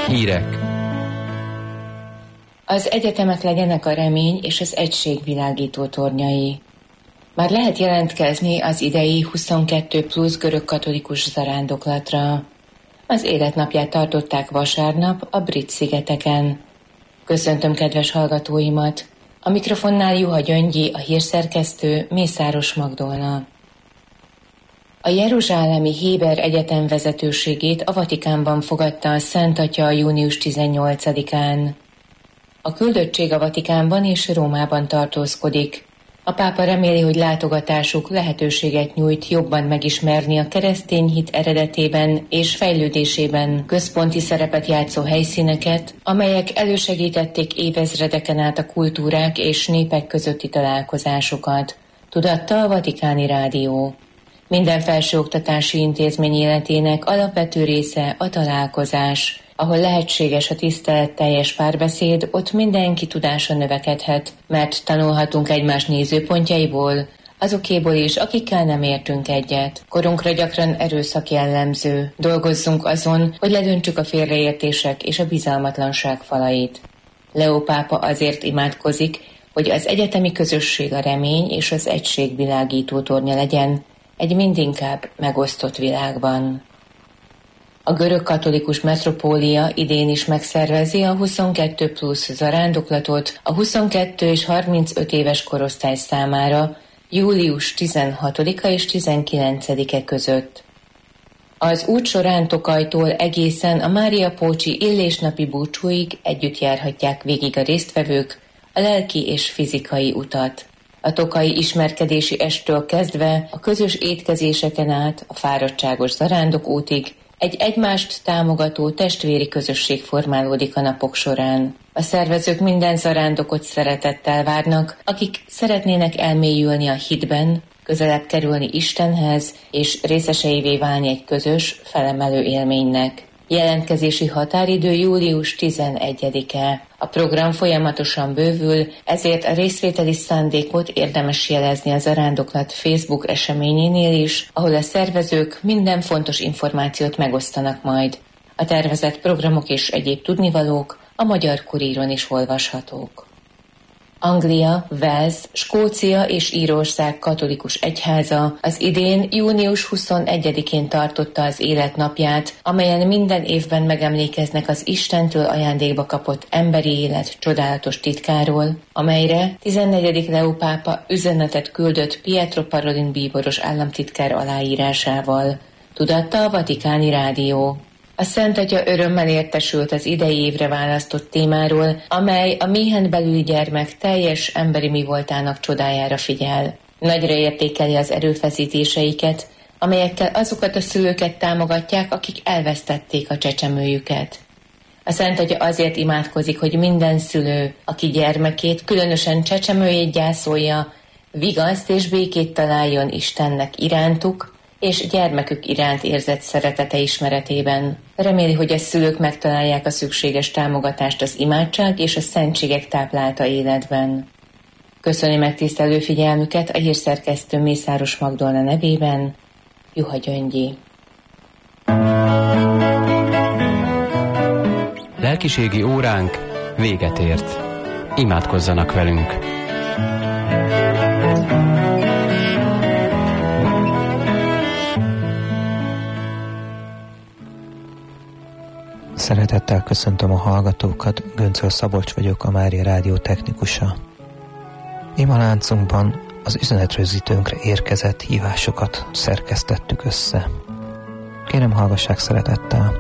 Hírek. Az egyetemek legyenek a remény és az egység világító tornyai. Már lehet jelentkezni az idei 22 plusz görögkatolikus zarándoklatra. Az életnapját tartották vasárnap a Brit-szigeteken. Köszöntöm kedves hallgatóimat! A mikrofonnál Juha Gyöngyi, a hírszerkesztő, Mészáros Magdolna. A jeruzsálemi Héber Egyetem vezetőségét a Vatikánban fogadta a Szent Atya június 18-án. A küldöttség a Vatikánban és Rómában tartózkodik. A pápa reméli, hogy látogatásuk lehetőséget nyújt jobban megismerni a keresztény hit eredetében és fejlődésében központi szerepet játszó helyszíneket, amelyek elősegítették évezredeken át a kultúrák és népek közötti találkozásokat, tudatta a Vatikáni Rádió. Minden felsőoktatási intézmény életének alapvető része a találkozás. Ahol lehetséges a tiszteletteljes párbeszéd, ott mindenki tudása növekedhet, mert tanulhatunk egymás nézőpontjaiból, azokéból is, akikkel nem értünk egyet. Korunkra gyakran erőszak jellemző. Dolgozzunk azon, hogy ledöntsük a félreértések és a bizalmatlanság falait. Leó pápa azért imádkozik, hogy az egyetemi közösség a remény és az egység világító tornya legyen egy mindinkább megosztott világban. A görög katolikus metropólia idén is megszervezi a 22 plusz zarándoklatot a 22 és 35 éves korosztály számára július 16-a és 19-e között. Az út során Tokajtól egészen a Mária Pócsi illésnapi búcsúig együtt járhatják végig a résztvevők a lelki és fizikai utat. A tokaji ismerkedési esttől kezdve a közös étkezéseken át a fáradtságos zarándok útig egy egymást támogató testvéri közösség formálódik a napok során. A szervezők minden zarándokot szeretettel várnak, akik szeretnének elmélyülni a hitben, közelebb kerülni Istenhez és részeseivé válni egy közös, felemelő élménynek. Jelentkezési határidő július 11-e. A program folyamatosan bővül, ezért a részvételi szándékot érdemes jelezni a zarándoklat Facebook eseményénél is, ahol a szervezők minden fontos információt megosztanak majd. A tervezett programok és egyéb tudnivalók a Magyar Kuríron is olvashatók. Anglia, Wales, Skócia és Írország katolikus egyháza az idén június 21-én tartotta az életnapját, amelyen minden évben megemlékeznek az Istentől ajándékba kapott emberi élet csodálatos titkáról, amelyre 14. Leó pápa üzenetet küldött Pietro Parolin bíboros államtitkár aláírásával, tudatta a Vatikáni Rádió. A Szent Atya örömmel értesült az idei évre választott témáról, amely a méhen belüli gyermek teljes emberi mi voltának csodájára figyel. Nagyra értékeli az erőfeszítéseiket, amelyekkel azokat a szülőket támogatják, akik elvesztették a csecsemőjüket. A Szent Atya azért imádkozik, hogy minden szülő, aki gyermekét, különösen csecsemőjét gyászolja, vigaszt és békét találjon Istennek irántuk, és gyermekük iránt érzett szeretete ismeretében. Reméli, hogy a szülők megtalálják a szükséges támogatást az imádság és a szentségek táplálta életben. Köszöni megtisztelő figyelmüket a hírszerkesztő Mészáros Magdolna nevében, Juha Gyöngyi. Lelkiségi óránk véget ért. Imádkozzanak velünk! Szeretettel köszöntöm a hallgatókat, Göncöl Szabolcs vagyok, a Mária Rádió technikusa. Imaláncunkban az üzenetrögzítőnkre érkezett hívásokat szerkesztettük össze. Kérem, hallgassák szeretettel.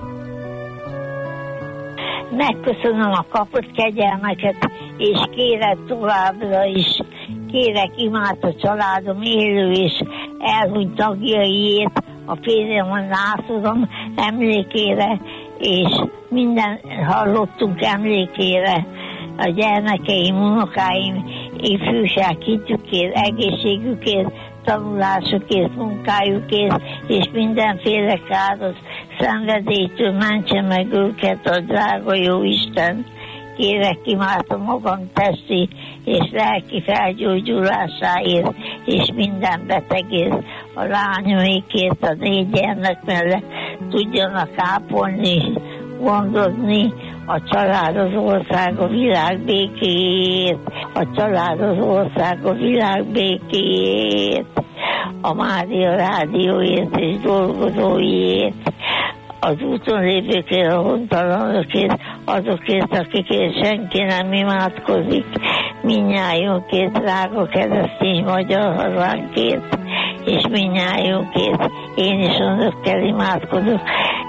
Megköszönöm a kapott kegyelmeket, és kérek továbbra is, kérek imád a családom élő és elhunyt tagjaiért, a férjem, a nászodom emlékére, és minden hallottunk emlékére, a gyermekeim, unokáim, ifjúság hitükért, egészségükért, tanulásukért, munkájukért, és mindenféle káros szenvedélytől mentse meg őket a drága jó Isten. Kérek imádom magam testi és lelki felgyógyulásáért, és minden betegért, a lányaikért, a 4 gyermek mellett tudjanak ápolni gondozni a család, az ország, a világ békéjét, a család, az ország, a világ békéjét, a Mária Rádióért és dolgozóiért, az úton lépőkért, a hontalanokért, azokért, akikért senki nem imádkozik, mindnyájunkért, drága keresztény magyar hazánkért, és mindnyájunkért. Én is önökkel imádkozok.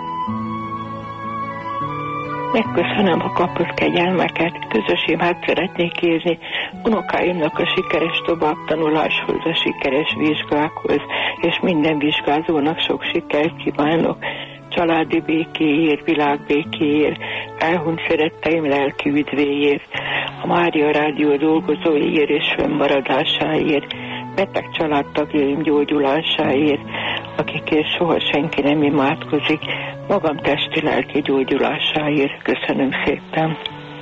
Megköszönöm a kapott kegyelmeket, közös imát szeretnék érni unokáimnak a sikeres továbbtanuláshoz, a sikeres vizsgákhoz, és minden vizsgázónak sok sikert kívánok, családi békéért, világbékéért, elhunyt szeretteim lelki üdvéért, a Mária Rádió dolgozóiért és fönnmaradásáért, beteg családtagjaim gyógyulásáért, akikért soha senki nem imádkozik, magam testi-lelki gyógyulásáért. Köszönöm szépen.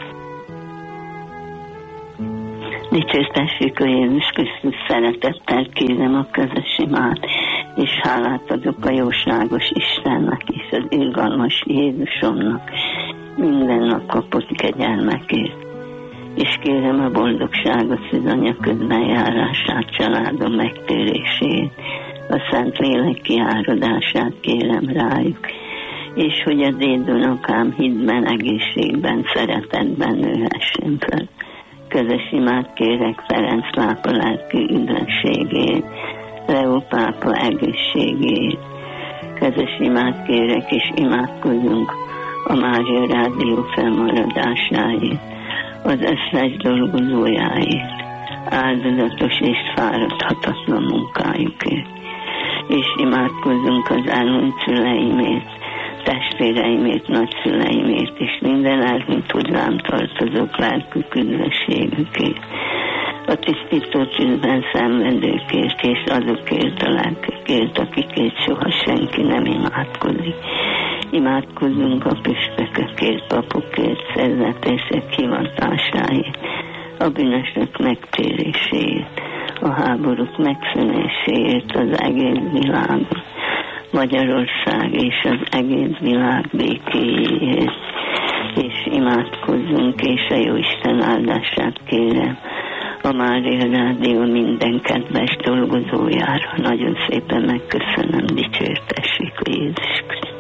Dicsértessék a Jézus Krisztus, szeretettel kérem a közös imát, és hálát adok a jóságos Istennek és az irgalmas Jézusomnak minden nap kapott kegyelmekért. És kérem a boldogságot, Szűzanya közbenjárását, családom megtérését, a Szent Lélek kiáradását kérem rájuk, és hogy az édunokám hitben, egészségben, szeretetben nőhessen fel. Közös imát kérek Ferenc pápa lelki üdvösségét, Leó pápa egészségét. Közös imát kérek, és imádkozunk a Mária Rádió fennmaradásáért, az összes dolgozójáért, áldozatos és fáradhatatlan munkájukért. És imádkozunk az elhunyt szüleimért, testvéreimért, nagyszüleimért, és minden elhunyt hozzám tartozók lelkük üdvösségükért. A tisztító tűzben szenvedőkért, és azokért a lelkekért, akikért soha senki nem imádkozik. Imádkozunk a püspökökért, papokért, szerzetesek hivatásáért, a bűnösök megtéréséért, a háborúk megszűnéséért az egész világon, Magyarország és az egész világ békéjéért, és imádkozzunk, és a Jóisten áldását kérem a Mária Rádió minden kedves dolgozójára. Nagyon szépen megköszönöm, dicsértessék a Jézus Krisztus.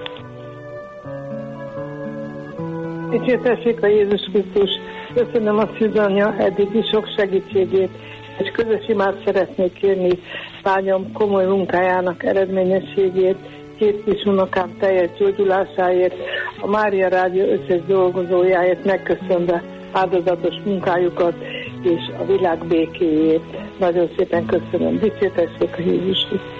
Dicsértessék a Jézus Krisztus. Köszönöm a Szűzanya eddigi sok segítségét, és közös imát szeretnék kérni lányom komoly munkájának eredményességét, 2 kis unokám teljes gyógyulásáért, a Mária Rádió összes dolgozójáért megköszönve áldozatos munkájukat és a világ békéjét. Nagyon szépen köszönöm. Dicsértessék a Jézus Krisztus.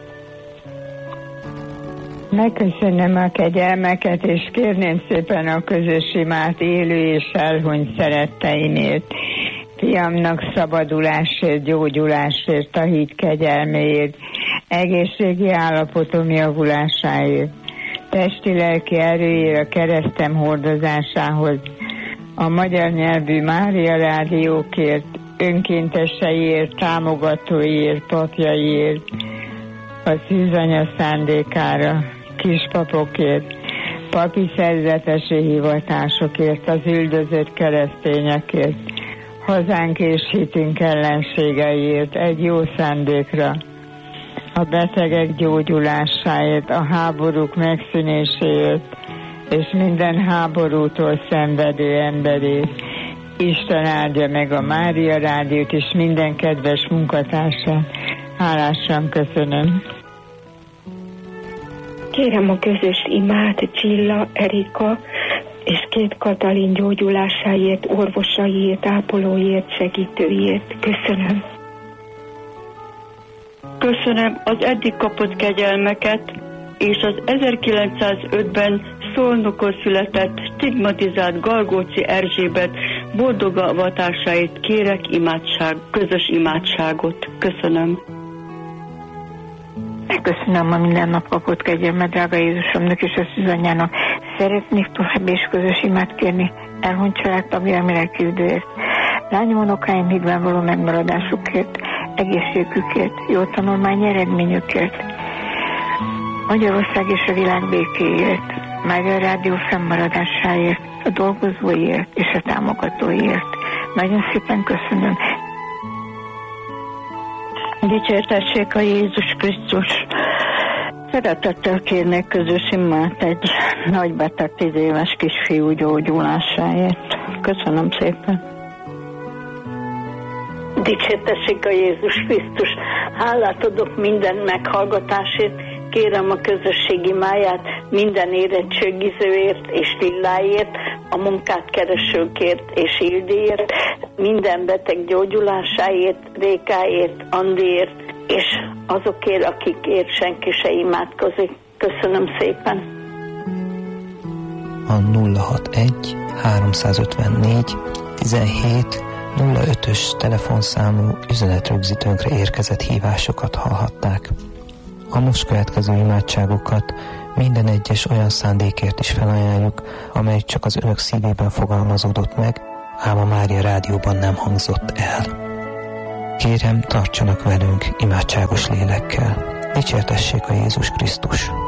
Megköszönöm a kegyelmeket, és kérném szépen a közös imát élő és elhunyt szeretteimért, fiamnak szabadulásért, gyógyulásért, a hit kegyelméért, egészségi állapotom javulásáért, testi-lelki erőért, a keresztem hordozásához, a magyar nyelvű Mária Rádiókért, önkénteseiért, támogatóiért, papjaiért, a Szűzanya szándékára, kispapokért, papi szerzetesi hivatásokért, az üldözött keresztényekért, hazánk és hitünk ellenségeiért, egy jó szándékra, a betegek gyógyulásáért, a háborúk megszűnéséért, és minden háborútól szenvedő emberért. Isten áldja meg a Mária Rádiót és minden kedves munkatársát. Hálásan köszönöm. Kérem a közös imát Csilla, Erika és 2 Katalin gyógyulásáért, orvosaiért, ápolóiért, segítőiért. Köszönöm. Köszönöm az eddig kapott kegyelmeket, és az 1905-ben Szolnokon született, stigmatizált Galgóci Erzsébet boldog avatásáért kérek közös imádságot. Köszönöm. Megköszönöm a minden nap kapott kegyelmet, drága Jézusomnak és a Szűzanyának. Szeretnék tovább és közös imát kérni elhunyt családtagjaim lelki üdvéért, lányom unokáim hitben való megmaradásukért, egészségükért, jó tanulmány eredményükért, Magyarország és a világ békéért, Mária Rádió fennmaradásáért, a dolgozóiért és a támogatóiért. Nagyon szépen köszönöm. Dicsértessék a Jézus Krisztus! Szeretettel kérnék közös imát egy nagybeteg 10 éves kisfiú gyógyulásáért. Köszönöm szépen. Dicsértessék a Jézus Krisztus! Hálát adok minden meghallgatásért, kérem a közösségi imáját minden érettségizőért és Lilláért, a munkát keresőkért és Ildiért, minden beteg gyógyulásáért, Rékáért, Andiért, és azokért, akikért senki se imádkozik. Köszönöm szépen. A 061 354 17 05-ös telefonszámú üzenetrögzítőnkre érkezett hívásokat hallhatták. A most következő imádságokat minden egyes olyan szándékért is felajánljuk, amely csak az önök szívében fogalmazódott meg, ám a Mária Rádióban nem hangzott el. Kérem, tartsanak velünk imádságos lélekkel. Dicsértessék a Jézus Krisztus!